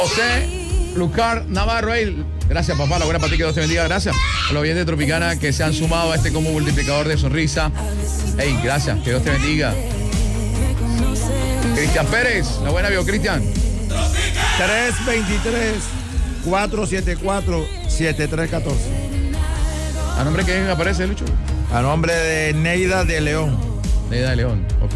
José Lucar Navarro, gracias papá, la buena para ti, que Dios te bendiga, gracias a los oyentes de Tropicana que se han sumado a este combo multiplicador de sonrisa. Gracias, que Dios te bendiga. Cristian Pérez, la buena vio Cristian. 323-474-7314. ¿A nombre de quién aparece, Lucho? A nombre de Neida de León. Neida de León, ok.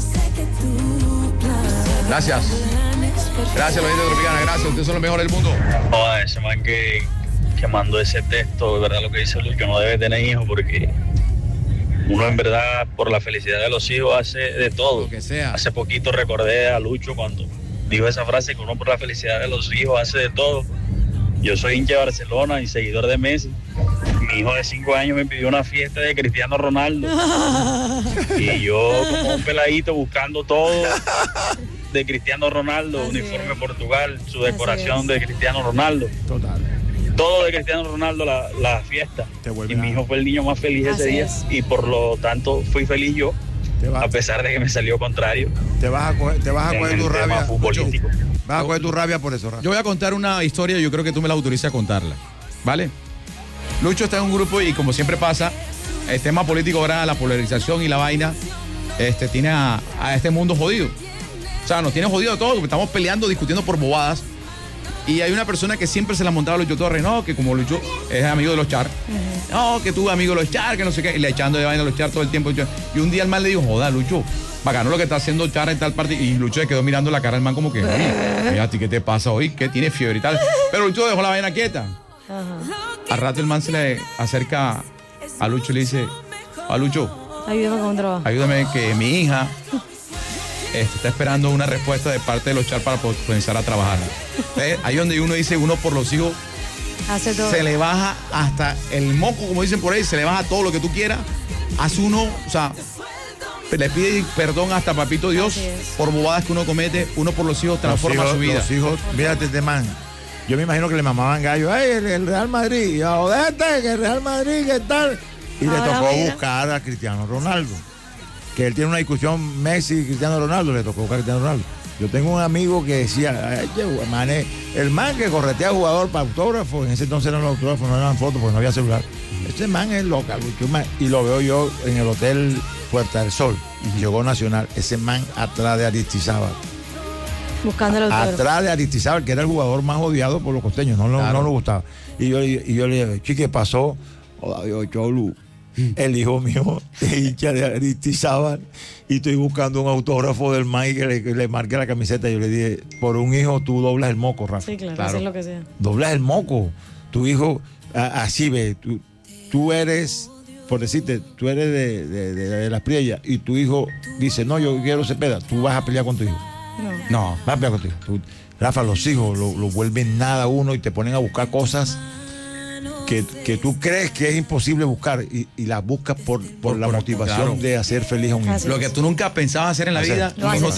Gracias. Gracias, los oyentes de Tropicana, gracias, ustedes son los mejores del mundo. Ese man que mandó ese texto, de verdad lo que dice Lucho, no debe tener hijos porque uno en verdad por la felicidad de los hijos hace de todo. Lo que sea. Hace poquito recordé a Lucho cuando dijo esa frase, que uno por la felicidad de los hijos hace de todo. Yo soy hincha de Barcelona y seguidor de Messi. Mi hijo de 5 años me pidió una fiesta de Cristiano Ronaldo. Y yo como un peladito buscando todo de Cristiano Ronaldo, uniforme Portugal, su decoración de Cristiano Ronaldo. Total. Todo de Cristiano Ronaldo, la fiesta. Y mi hijo fue el niño más feliz ese día. Y por lo tanto fui feliz yo, a pesar de que me salió contrario. Te vas a coger tu rabia. Futbolístico. Vas a coger tu rabia por eso, Rafa. Yo voy a contar una historia, yo creo que tú me la autorizas a contarla, ¿vale? Lucho está en un grupo y como siempre pasa, el tema político ahora, la polarización y la vaina, tiene a este mundo jodido. O sea, nos tiene jodido a todos, porque estamos peleando, discutiendo por bobadas. Y hay una persona que siempre se la montaba a Lucho Torres, no, que como Lucho es amigo de los Char, no, que tú amigo de los Char, que no sé qué, y le echando de vaina a los Char todo el tiempo. Y un día el man le dijo, joda, Lucho, bacano lo que está haciendo Char en tal parte. Y Lucho se quedó mirando la cara al man como que, oye, ¿a ti qué te pasa hoy? ¿Qué tiene fiebre y tal? Pero Lucho dejó la vaina quieta. Al rato el man se le acerca a Lucho y le dice, a Lucho, ayúdame con un trabajo. Ayúdame que mi hija está esperando una respuesta de parte de los Char para comenzar a trabajar. Ahí donde uno dice, uno por los hijos hace todo. Se le baja hasta el moco, como dicen por ahí, se le baja todo lo que tú quieras. Hace uno, o sea, le pide perdón hasta papito Dios por bobadas que uno comete. Uno por los hijos transforma su vida. Los hijos, mírate este man. Yo me imagino que le mamaban gallo. ¡Ay, el Real Madrid! ¡Jodete, que el Real Madrid, qué tal! Y le tocó buscar a Cristiano Ronaldo. Que él tiene una discusión Messi y Cristiano Ronaldo, le tocó buscar a Cristiano Ronaldo. Yo tengo un amigo que decía, el man que corretea a jugador para autógrafo, en ese entonces eran los autógrafos, no eran fotos porque no había celular. Este man es loca, y lo veo yo en el hotel Puerta del Sol, llegó Nacional, ese man atrás de Aristizábal. Buscando el autógrafo. Atrás de Aristizábal, que era el jugador más odiado por los costeños, no le gustaba. Y yo le dije, ¿qué pasó? David Cholu, el hijo mío es hincha de Aristizábal y estoy buscando un autógrafo del man que le marque la camiseta. Yo le dije, por un hijo tú doblas el moco, Rafa. Sí, claro. Es lo que sea. Doblas el moco. Tu hijo, así ve, tú eres, por decirte, tú eres de Las Priellas y tu hijo dice, no, yo quiero Cepeda, tú vas a pelear con tu hijo. No, vas a pelear con tu hijo. Rafa, los hijos lo vuelven nada a uno y te ponen a buscar cosas que tú crees que es imposible buscar y las buscas por la motivación de hacer feliz a un hijo. Lo que tú nunca pensabas hacer en la vida, tu hijo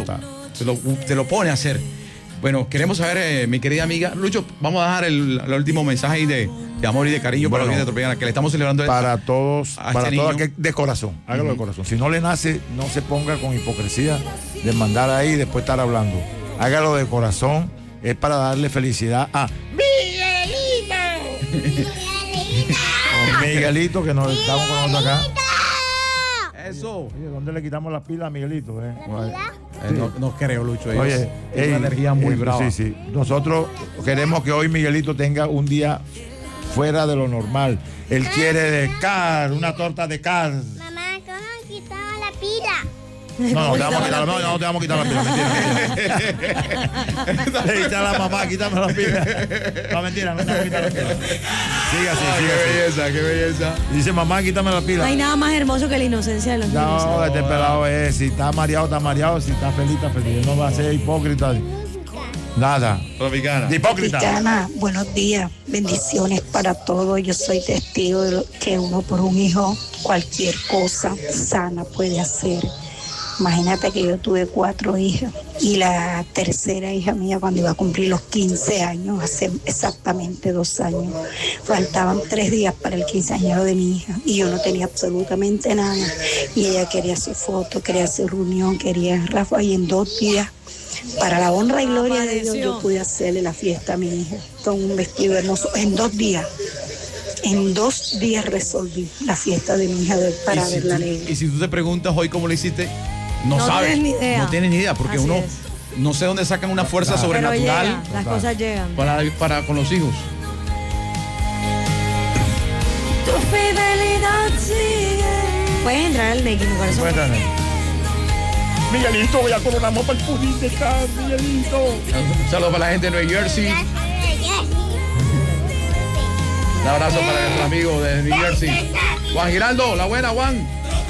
te lo pone a hacer. Bueno, queremos saber, mi querida amiga Lucho, vamos a dejar el último mensaje ahí de amor y de cariño para los niños de Tropicana, que le estamos celebrando para todos, para todos, de corazón, hágalo de corazón. Si no le nace, no se ponga con hipocresía de mandar ahí y después estar hablando. Hágalo de corazón, es para darle felicidad a Miguelito, que nos estamos con nosotros acá. Eso. Oye, ¿dónde le quitamos las pilas a Miguelito? No creo, Lucho. Oye, es una energía muy brava. Sí. Nosotros queremos que hoy Miguelito tenga un día fuera de lo normal. Él quiere de una torta de car. Mamá, ¿cómo han quitado la pila? No, te vamos a quitar la pila, mentira. Le dice a la mamá, quítame la pila. No, mentira, no te vamos a quitar la pila. Sigue así. Qué belleza. Dice, mamá, quítame la pila. No hay nada más hermoso que la inocencia de los niños. No, este pelado es, si está mareado, si está feliz, está feliz. No va a ser hipócrita. Nada. Tropicana. De hipócrita. Tropicana, buenos días, bendiciones para todos. Yo soy testigo de que uno por un hijo cualquier cosa sana puede hacer. Imagínate que yo tuve 4 hijas y la tercera hija mía cuando iba a cumplir los 15 años, hace exactamente 2 años, faltaban 3 días para el quinceañero de mi hija y yo no tenía absolutamente nada y ella quería su foto, quería su reunión, quería Rafa y en 2 días Para la honra y gloria de Dios, Amaneció. yo pude hacerle la fiesta a mi hijo con un vestido hermoso en 2 días. En 2 días resolví la fiesta de mi hija para si verla tú- alegre. y si tú te preguntas hoy cómo lo hiciste, no No sabes. tienes ni idea. No tienes ni idea, porque Así uno es. no sé dónde sacan una fuerza Pero sobrenatural llega, las cosas llegan. para con los hijos. Tu fidelidad sigue. Puedes entrar al Naked, mi corazón. Cuéntame. Miguelito, ya coronamos para el pudín de acá, Miguelito. Un saludo para la gente de New Jersey. Un abrazo para nuestro amigo de New Jersey. Juan Giraldo, la buena, Juan.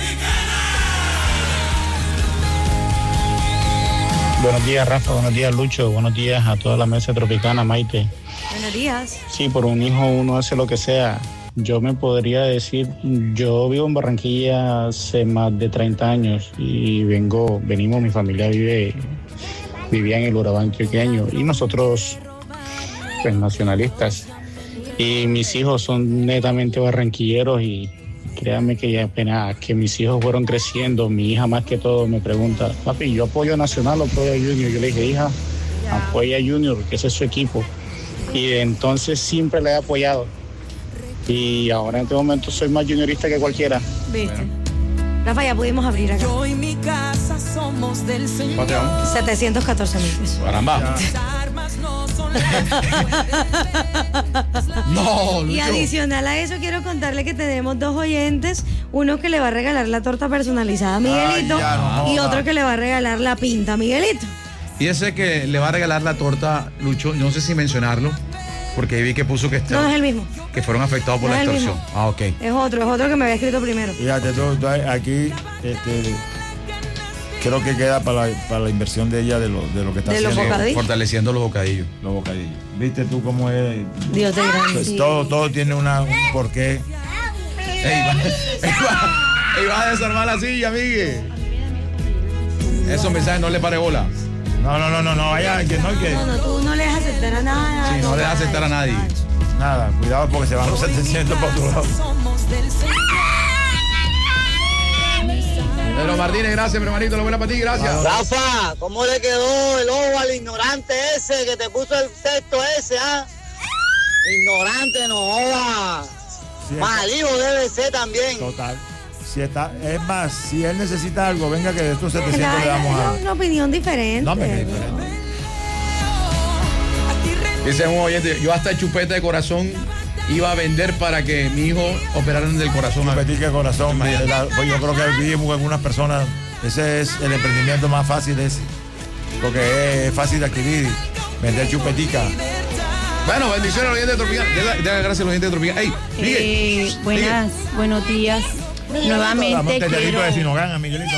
Buenos días, Rafa. Buenos días, Lucho. Buenos días a toda la mesa tropicana, Maite. Buenos días. Sí, por un hijo uno hace lo que sea. Yo me podría decir, yo vivo en Barranquilla hace más de 30 años y venimos, mi familia vivía en el Urabá antioqueño y nosotros, pues, nacionalistas. Y mis hijos son netamente barranquilleros y créanme que ya apenas que mis hijos fueron creciendo, mi hija más que todo me pregunta, papi, ¿yo apoyo a Nacional o apoyo a Junior? Yo le dije, hija, apoya a Junior, que ese es su equipo. Y entonces siempre le he apoyado. Y ahora en este momento soy más juniorista que cualquiera. ¿Viste? Rafa, ya pudimos abrir acá. Yo y mi casa somos del Señor. Patreon. 714,000 pesos. Caramba. Las armas no son No, Lucho. Y adicional a eso, quiero contarle que tenemos 2 oyentes. Uno que le va a regalar la torta personalizada a Miguelito. Ay, ya, no y joda. otro que le va a regalar la pinta a Miguelito. Y ese que le va a regalar la torta, Lucho, no sé si mencionarlo, porque vi que puso que, No, no es el mismo. que fueron afectados por No la es el extorsión. mismo. Ah, ok. Es otro que me había escrito primero. Fíjate, tú aquí creo que queda para la inversión de ella de lo que está De los haciendo. bocadillos. Fortaleciendo los bocadillos. Los bocadillos. ¿Viste tú cómo es? Dios te Pues gracias. todo tiene un porqué. Ey, vas a desarmar la silla, Miguel. Esos mensajes no le pare bola. No, vaya, que no, que No, tú no le dejas aceptar a nada. Sí, no le dejas aceptar a nadie. nada, cuidado porque se van los 700 para otro lado. somos del Señor. Pedro Martínez, gracias, mi hermanito. Lo buena para ti, gracias. Rafa, ¿cómo le quedó el ojo al ignorante ese que te puso el texto ese, ah? Ignorante, no joda. Sí, Mal hijo debe ser también. Total. Es más, si él necesita algo, venga que de estos 700 le damos a... Una opinión diferente. No, me quedé diferente. Dice un oyente, yo hasta chupeta de corazón iba a vender para que mi hijo operara del corazón. Chupetica de corazón. Pues yo creo que vivimos con algunas personas. Ese es el emprendimiento más fácil ese. Porque es fácil de adquirir. Vender chupetica. Bueno, bendiciones a los oyentes de Tropical. Gracias a los oyentes de Tropical. Ey, Miguel. Buenos días. Nuevamente Damos tetecito quiero... de Sinogán a Miguelito.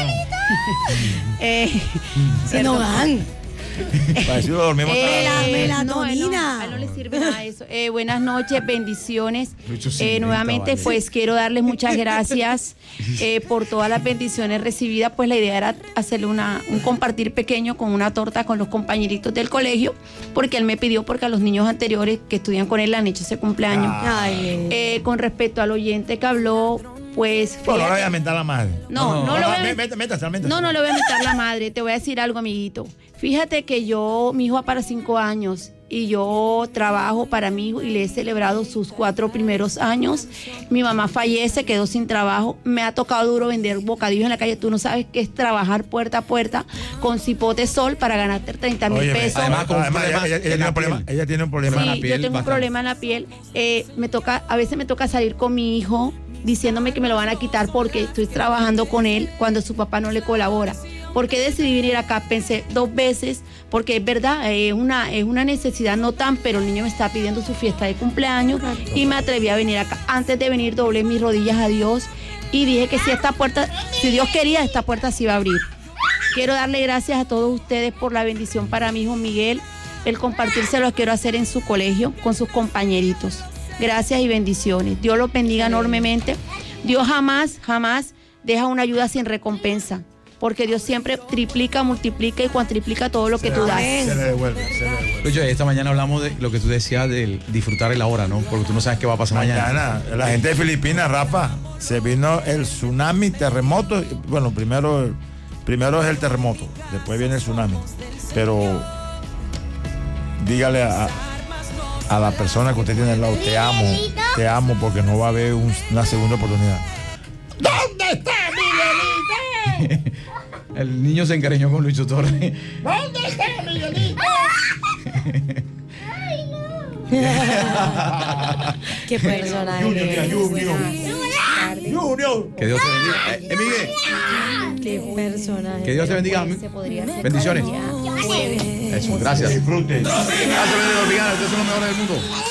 Sinogan. Para decirlo, dormimos Melatonina. A él no le sirve nada eso. Buenas noches, bendiciones. Lucho, sí, Nuevamente, vale. pues quiero darles muchas gracias por todas las bendiciones recibidas. Pues la idea era hacerle un compartir pequeño con una torta con los compañeritos del colegio, porque él me pidió, porque a los niños anteriores que estudian con él le han hecho ese cumpleaños. Ay, Con respecto al oyente que habló, pues... No le voy fíjate- a mentar la madre. No le voy a Métase. no le voy a meter la madre. Te voy a decir algo, amiguito. Fíjate que mi hijo va para 5 años y yo trabajo para mi hijo y le he celebrado sus 4 primeros años. Mi mamá fallece, quedó sin trabajo. Me ha tocado duro vender bocadillos en la calle. Tú no sabes qué es trabajar puerta a puerta con cipote sol para ganarte 30,000 pesos. además, con Además, problemas ella tiene en la un problema. piel. Ella tiene un problema en la Sí, piel. yo tengo un bastante. problema en la piel. A veces me toca salir con mi hijo diciéndome que me lo van a quitar porque estoy trabajando con él cuando su papá no le colabora. ¿Por qué decidí venir acá? Pensé 2 veces, porque es verdad, es una necesidad, no tan, pero el niño me está pidiendo su fiesta de cumpleaños y me atreví a venir acá. Antes de venir doblé mis rodillas a Dios y dije que si Dios quería, esta puerta se iba a abrir. Quiero darle gracias a todos ustedes por la bendición para mi hijo Miguel. El compartirse lo quiero hacer en su colegio con sus compañeritos. Gracias y bendiciones. Dios los bendiga enormemente. Dios jamás deja una ayuda sin recompensa, porque Dios siempre triplica, multiplica y cuantriplica todo lo que tú das. Se le devuelve. Lucho, esta mañana hablamos de lo que tú decías de disfrutar el ahora, ¿no? Porque tú no sabes qué va a pasar mañana. La gente de Filipinas, Rafa, se vino el tsunami, terremoto. Bueno, primero es el terremoto, después viene el tsunami. pero dígale a la persona que usted tiene al lado, te amo porque no va a haber una segunda oportunidad. ¿Dónde está Miguelito? El niño se encariñó con Lucho Torres. ¿Dónde está Miguelito? Qué personaje. Junior. Que Dios te bendiga. Miguel. Qué personaje. Que Dios te bendiga. Bendiciones. Eso, gracias. Disfrute. Gracias, Miguel. Ustedes son los mejores del mundo.